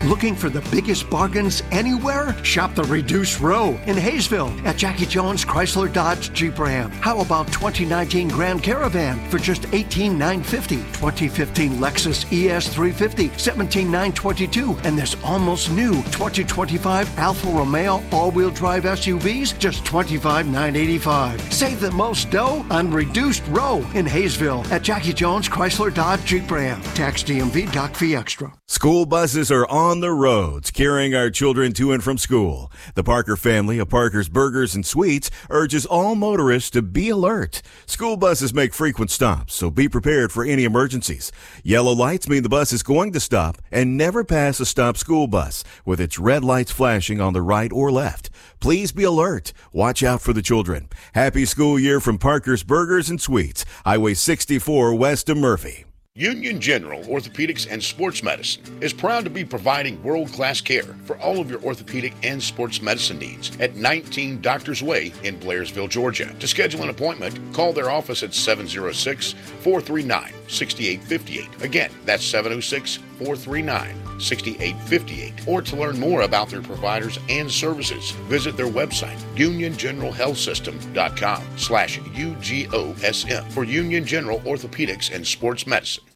Looking for the biggest bargains anywhere? Shop the Reduced Row in Hayesville at Jackie Jones Chrysler Dodge Jeep Ram. How about 2019 Grand Caravan for just $18,950? 2015 Lexus ES350, $17,922. And this almost new 2025 Alfa Romeo all-wheel drive SUVs, just $25,985. Save the most dough on Reduced Row in Hayesville at Jackie Jones Chrysler Dodge Jeep Ram. Tax DMV, doc fee extra. School buses are on the roads, carrying our children to and from school. The Parker family of Parker's Burgers and Sweets urges all motorists to be alert. School buses make frequent stops, so be prepared for any emergencies. Yellow lights mean the bus is going to stop, and never pass a stopped school bus with its red lights flashing on the right or left. Please be alert. Watch out for the children. Happy school year from Parker's Burgers and Sweets, Highway 64 west of Murphy. Union General Orthopedics and Sports Medicine is proud to be providing world-class care for all of your orthopedic and sports medicine needs at 19 Doctors Way in Blairsville, Georgia. To schedule an appointment, call their office at 706-439-6858. Again, that's 706-439-6858. Or to learn more about their providers and services, visit their website, uniongeneralhealthsystem.com/UGOSM for Union General Orthopedics and Sports Medicine.